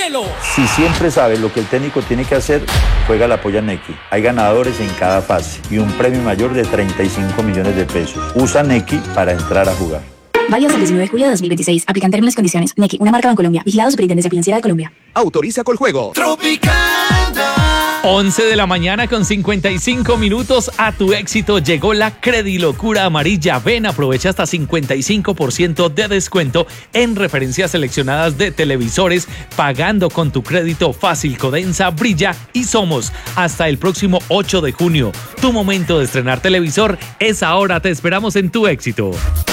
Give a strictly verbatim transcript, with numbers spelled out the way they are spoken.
Melo. Si siempre sabes lo que el técnico tiene que hacer, juega la polla Nequi. Hay ganadores en cada fase y un premio mayor de treinta y cinco millones de pesos. Usa Nequi para entrar a jugar. Válido hasta el diecinueve de julio de dos mil veintiséis. Aplican términos y condiciones. Nequi, una marca Bancolombia. Vigilado Superintendencia Financiera de Colombia. Autoriza Coljuego. Tropicana. once de la mañana con cincuenta y cinco minutos. A tu éxito llegó la Credilocura amarilla. Ven, aprovecha hasta cincuenta y cinco por ciento de descuento en referencias seleccionadas de televisores, pagando con tu crédito fácil. Codensa, Brilla y Somos. Hasta el próximo ocho de junio. Tu momento de estrenar televisor es ahora. Te esperamos en tu éxito.